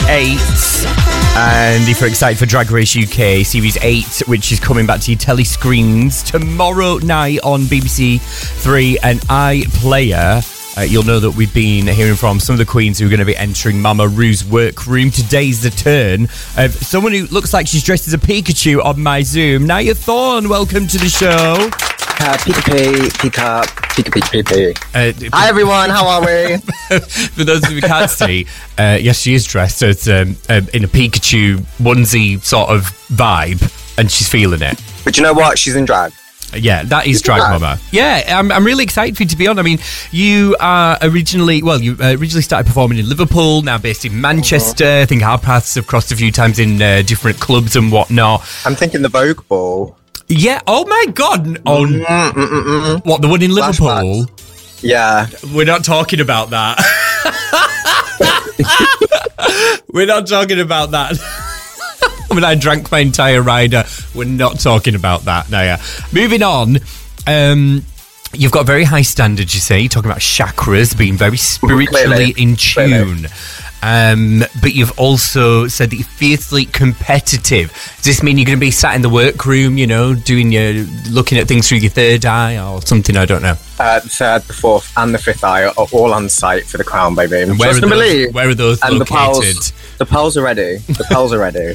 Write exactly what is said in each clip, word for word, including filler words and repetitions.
eight. And if you're excited for Drag Race U K Series eight, which is coming back to your telly screens tomorrow night on B B C Three and iPlayer, uh, you'll know that we've been hearing from some of the queens who are going to be entering Mama Ru's workroom. Today's the turn of someone who looks like she's dressed as a Pikachu on my Zoom. Naya Thorne, welcome to the show. Uh, Pika Pika Pika Pika Pika. Uh, Hi everyone, how are we? For those of you who can't see, uh, yes, she is dressed as um, um, in a Pikachu onesie sort of vibe, and she's feeling it. But you know what? She's in drag. Yeah, that is drag, mama. Yeah, I'm, I'm really excited for you to be on. I mean, you are originally, well, you uh, originally started performing in Liverpool, now based in Manchester. Uh-huh. I think our paths have crossed a few times in uh, different clubs and whatnot. I'm thinking the Vogue Ball. Yeah, oh my God. Oh, mm, mm, mm, mm. What, the one in Liverpool? Flashbacks. Yeah. We're not talking about that. We're not talking about that. I mean, I drank my entire rider. We're not talking about that now. Yeah. Moving on. Um, you've got very high standards, you say. You're talking about chakras, being very spiritually Clearly. in tune. Clearly. Um, but you've also said that you're fiercely competitive. Does this mean you're going to be sat in the workroom, you know, doing your, looking at things through your third eye or something? I don't know. Uh, the third, the fourth, and the fifth eye are all on site for the crown, baby. And where, are those, where are those and located? The pearls, the pearls are ready. The pearls are ready.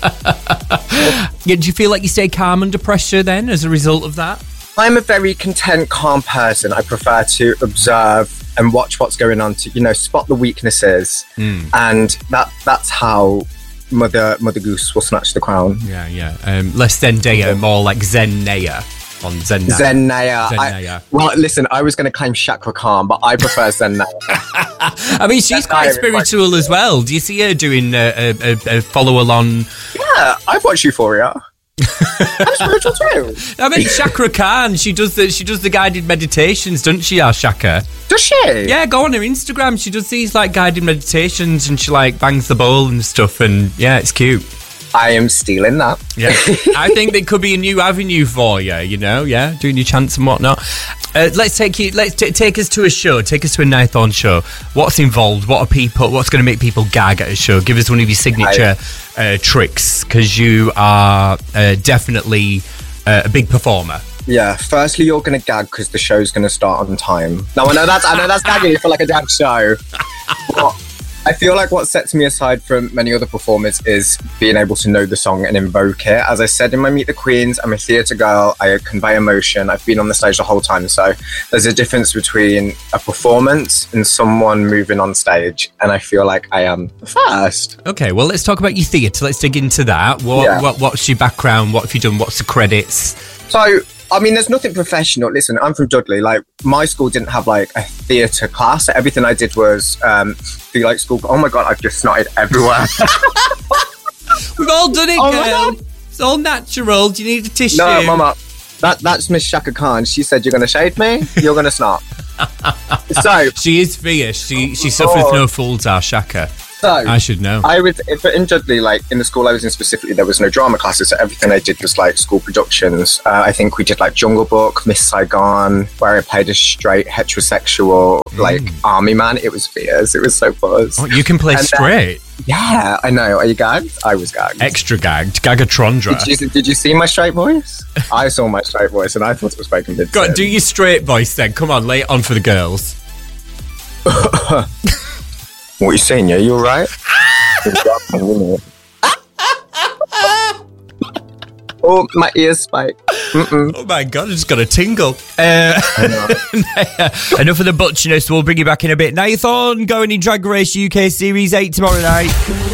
Yeah, do you feel like you stay calm under pressure then as a result of that? I'm a very content, calm person. I prefer to observe and watch what's going on to, you know, spot the weaknesses. Mm. And that that's how Mother Mother Goose will snatch the crown. Yeah, yeah. Um, less Zendaya, yeah. More like Zen-Naya on Zen-Naya. Zen-Naya. Zen-Naya. I, well, listen, I was going to claim Chakra Khan, but I prefer Zen-Naya. I mean, she's quite spiritual quite as well. Do you see her doing a, a, a follow-along? Yeah, I've watched Euphoria. I'm spiritual too. I mean, Chakra Khan, she does the she does the guided meditations, doesn't she, our Shaka? Does she? Yeah, go on her Instagram. She does these like guided meditations, and she like bangs the bowl and stuff. And yeah, it's cute. I am stealing that. Yeah, I think there could be a new avenue for you. You know, yeah, doing your chants and whatnot. Uh, let's take you. Let's t- take us to a show. Take us to a Naya Thorne show. What's involved? What are people? What's going to make people gag at a show? Give us one of your signature uh, tricks, because you are uh, definitely uh, a big performer. Yeah. Firstly, you're going to gag because the show's going to start on time. Now I know that's I know that's gagging for like a damn show. But I feel like what sets me aside from many other performers is being able to know the song and invoke it. As I said in my Meet the Queens, I'm a theatre girl. I convey emotion. I've been on the stage the whole time. So there's a difference between a performance and someone moving on stage. And I feel like I am first. Okay, well, let's talk about your theatre. Let's dig into that. What, yeah. what What's your background? What have you done? What's the credits? So, I mean, there's nothing professional. Listen, I'm from Dudley. Like, my school didn't have, like, a theatre class. So everything I did was um, the, like, school... Oh, my God, I've just snotted everywhere. We've all done it, oh girl. It's all natural. Do you need a tissue? No, Mama. That, that's Miss Chaka Khan. She said, you're going to shave me? You're going to snot. So... She is fierce. She, she suffers oh. no fools, our Shaka. So, I should know. I was in Dudley, like in the school I was in specifically, there was no drama classes, so everything I did was like school productions. Uh, I think we did like Jungle Book, Miss Saigon, where I played a straight heterosexual mm. like army man. It was fierce. It was so buzz. Oh, you can play and straight. Then, yeah, I know. Are you gagged? I was gagged. Extra gagged. Gagatrondra. Did you, did you see my straight voice? I saw my straight voice, and I thought it was spoken mid. Go on, do your straight voice then. Come on, lay it on for the girls. What are you saying? Yeah, you all right? Oh, my ears spike. Mm-mm. Oh my God, I just got a tingle. Uh, enough of the butchiness. We'll bring you back in a bit. Naya Thorne going in Drag Race U K Series eight tomorrow night.